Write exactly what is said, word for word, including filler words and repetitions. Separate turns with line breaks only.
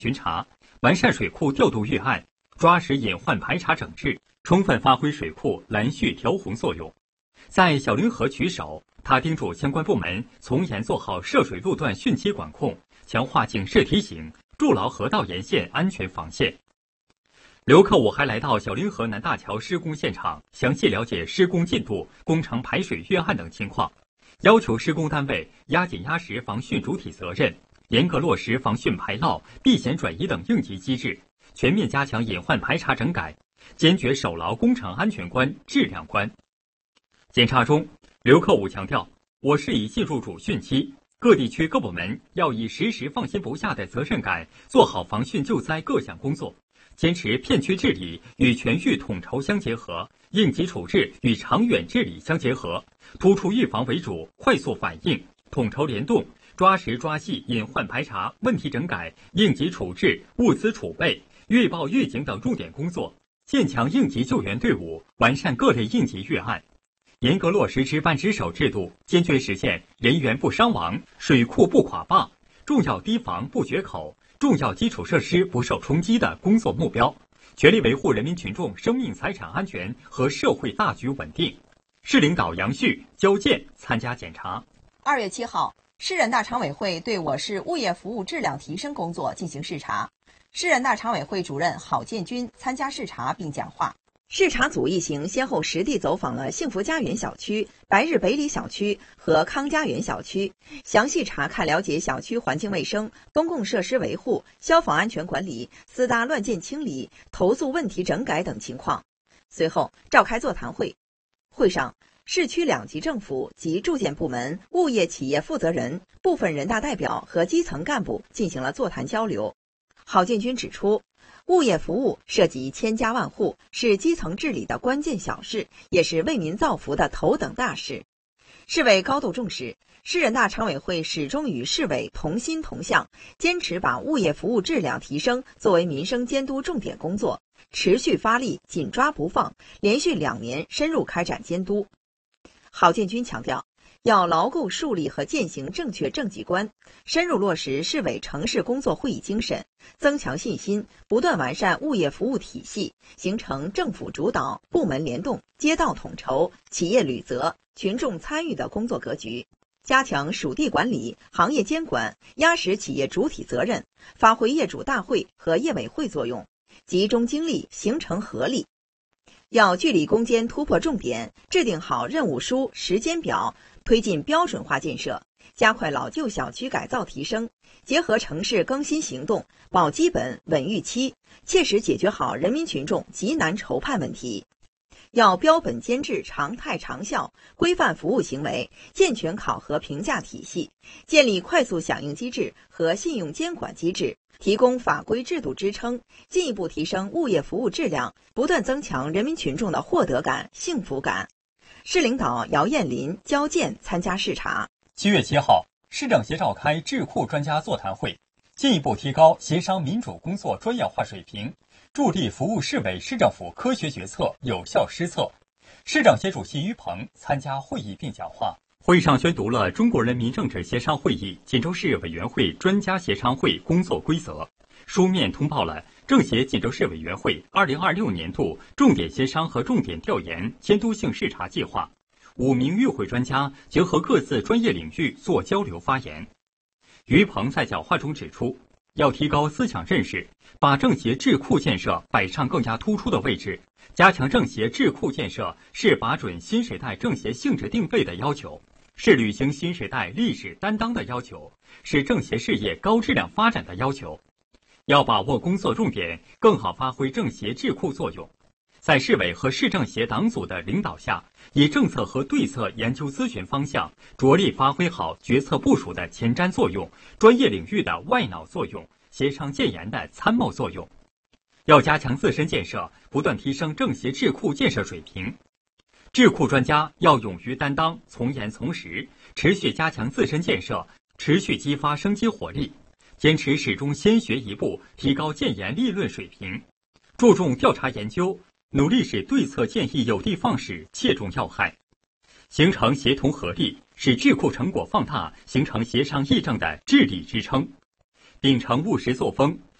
巡查，完善水库调度预案，抓实隐患排查整治，充分发挥水库拦蓄调洪作用。在小凌河取首，他叮嘱相关部门从严做好涉水路段汛期管控，强化警示提醒，筑牢河道沿线安全防线。刘克武还来到小凌河南大桥施工现场，详细了解施工进度、工程排水预案等情况，要求施工单位压紧压实防汛主体责任，严格落实防汛排涝、避险转移等应急机制，全面加强隐患排查整改，坚决守牢工程安全关、质量关。检查中，刘克武强调，我市已进入主汛期，各地区各部门要以时时放心不下的责任感，做好防汛救灾各项工作，坚持片区治理与全域统筹相结合，应急处置与长远治理相结合，突出预防为主，快速反应，统筹联动，抓实抓细隐患排查、问题整改、应急处置、物资储备、预报预警等重点工作，建强应急救援队伍，完善各类应急预案，严格落实值班值守制度，坚决实现人员不伤亡、水库不垮坝、重要堤防不决口、重要基础设施不受冲击的工作目标，全力维护人民群众生命财产安全和社会大局稳定。市领导杨旭、焦健参加检查。
二月七号，市人大常委会对我市物业服务质量提升工作进行视察，市人大常委会主任郝建军参加视察并讲话。视察组一行先后实地走访了幸福家园小区、白日北里小区和康家园小区，详细查看了解小区环境卫生、公共设施维护、消防安全管理、私搭乱建清理、投诉问题整改等情况。随后召开座谈会，会上，市区两级政府及住建部门、物业企业负责人、部分人大代表和基层干部进行了座谈交流。郝建军指出，物业服务涉及千家万户，是基层治理的关键小事，也是为民造福的头等大事。市委高度重视，市人大常委会始终与市委同心同向，坚持把物业服务质量提升作为民生监督重点工作，持续发力，紧抓不放，连续两年深入开展监督。郝建军强调，要牢固树立和践行正确政绩观，深入落实市委城市工作会议精神，增强信心，不断完善物业服务体系，形成政府主导、部门联动、街道统筹、企业履责、群众参与的工作格局，加强属地管理、行业监管，压实企业主体责任，发挥业主大会和业委会作用，集中精力形成合力。要据理攻坚突破重点，制定好任务书、时间表，推进标准化建设，加快老旧小区改造提升，结合城市更新行动，保基本稳预期，切实解决好人民群众急难愁盼问题。要标本兼治、常态长效，规范服务行为，健全考核评价体系，建立快速响应机制和信用监管机制，提供法规制度支撑，进一步提升物业服务质量，不断增强人民群众的获得感、幸福感。市领导姚艳林、焦健参加视察。
七月七号，市政协召开智库专家座谈会，进一步提高协商民主工作专业化水平，助力服务市委市政府科学决策、有效施策。市政协主席于鹏参加会议并讲话。会上宣读了中国人民政治协商会议锦州市委员会专家协商会工作规则，书面通报了政协锦州市委员会二零二六年度重点协商和重点调研监督性视察计划。五名与会专家结合各自专业领域做交流发言。于鹏在讲话中指出，要提高思想认识，把政协智库建设摆上更加突出的位置，加强政协智库建设是把准新时代政协性质定位的要求，是履行新时代历史担当的要求，是政协事业高质量发展的要求。要把握工作重点，更好发挥政协智库作用。在市委和市政协党组的领导下，以政策和对策研究咨询方向，着力发挥好决策部署的前瞻作用，专业领域的外脑作用，协商建言的参谋作用。要加强自身建设，不断提升政协智库建设水平。智库专家要勇于担当，从严从实，持续加强自身建设，持续激发生机活力，坚持始终先学一步，提高建言立论水平，注重调查研究，努力使对策建议有的放矢，切中要害，形成协同合力，使智库成果放大，形成协商议政的治理支撑。秉承务实作风，